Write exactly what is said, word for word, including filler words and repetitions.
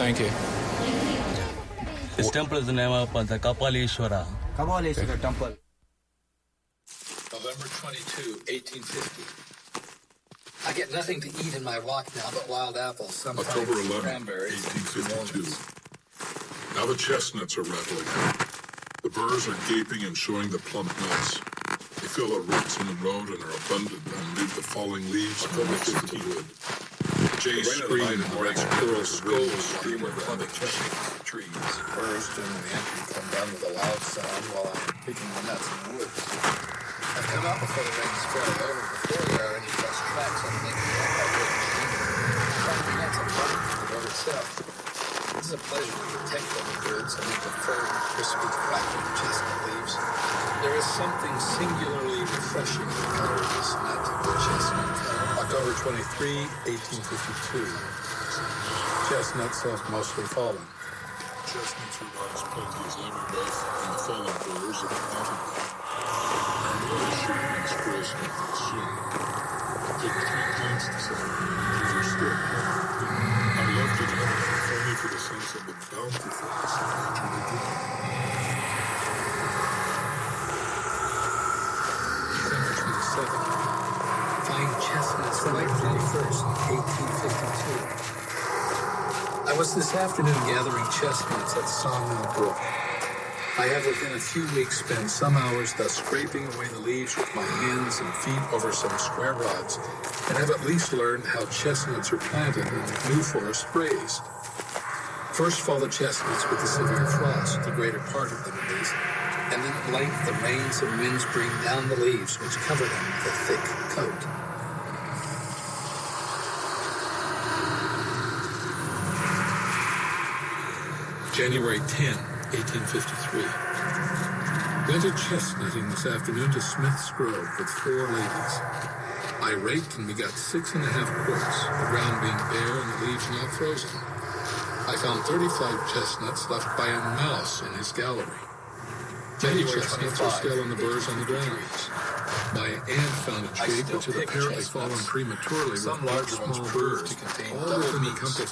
Thank you. This temple is the name of the Kapaleshwara. Kapaleshwara temple. November twenty-second, eighteen fifty. I get nothing to eat in my walk now but wild apples, sometimes October eleventh, cranberries, eighteen fifty-two. Now the chestnuts are rattling. The burrs are gaping and showing the plump nuts. They fill the roots in the road and are abundant amid the falling leaves of the misty wood. Jay scream and red squirrels skulls stream over the chestnut trees. Birds during the entry come down with a loud sound while I'm picking the nuts in the woods. I've come out before the rain's fairly over, before there are any fresh tracks on the naked road by wood machinery. Trying to get some fun from the road itself. It is a pleasure to protect the birds and make the firm, crispy crackling chestnut leaves. There is something singularly refreshing in the color of this nut, the chestnut color. October twenty-third, eighteen fifty-two. Chestnuts have mostly fallen. Chestnuts are not as plenty as ever does, and the fallen burrs are plenty. Our Lord should be inspiration for soon. Take three plants to say, these are still plenty. I love to know, if only for the sense of the bountifulness of nature within. December twenty-second. Fine chestnuts like twenty-first, eighteen fifty-two. I was this afternoon gathering chestnuts at Sawmill Brook. I have within a few weeks spent some hours thus scraping away the leaves with my hands and feet over some square rods, and have at least learned how chestnuts are planted and new forests raised. First fall the chestnuts with the severe frost, the greater part of them at least, and then at length the rains and winds bring down the leaves which cover them with a thick coat. January tenth, eighteen fifty-three. Went a chestnutting this afternoon to Smith's Grove with four ladies. I raked and we got six and a half quarts, the ground being bare and the leaves not frozen. I found thirty-five chestnuts left by a mouse in his gallery. Many chestnuts are still in the burrs on the ground. My aunt found a tree which had apparently fallen prematurely with some larger small ones burrs, to contain all within the compass